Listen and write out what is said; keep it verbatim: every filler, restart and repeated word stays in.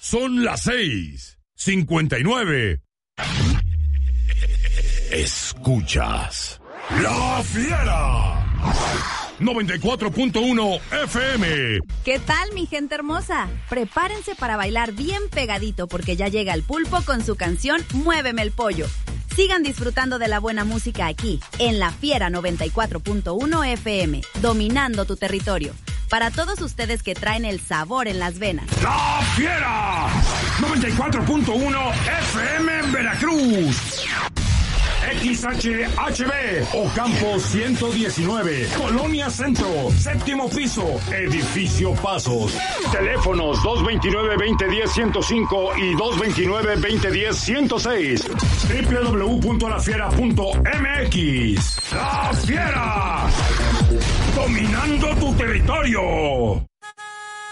Son las seis cincuenta y nueve. Escuchas La Fiera noventa y cuatro punto uno F M. ¿Qué tal, mi gente hermosa? Prepárense para bailar bien pegadito porque ya llega el Pulpo con su canción Muéveme el Pollo. Sigan disfrutando de la buena música aquí, en La Fiera noventa y cuatro punto uno F M, dominando tu territorio. Para todos ustedes que traen el sabor en las venas. La Fiera noventa y cuatro punto uno F M en Veracruz. X H H B, Ocampo ciento diecinueve, Colonia Centro, séptimo piso, Edificio Pasos. Teléfonos dos dos nueve, dos cero uno cero, uno cero cinco y dos dos nueve, dos cero uno cero, uno cero seis. doble u doble u doble u punto la fiera punto m x. La Fiera, dominando tu territorio.